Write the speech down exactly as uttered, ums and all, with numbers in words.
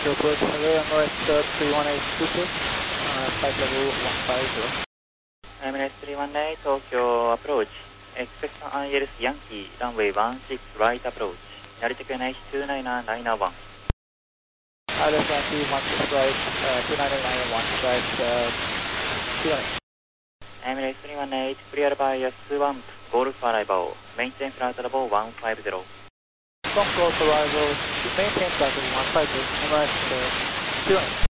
Airport, hello, Emirates uh, three one eight two six, uh, flight level one five zero. Emirates three one eight, Tokyo approach. Expect I L S Yankee, runway one six right approach. Altitude N H two nine nine one. I L S Yankee one six right, uh, two nine nine one, right, uh, two one eight. Emirates three one eight, clear by S one, Golf arrival. Maintain flight level one five zero. From Golf arrival, maintain flight level one five zero, Emirates uh, two one eight.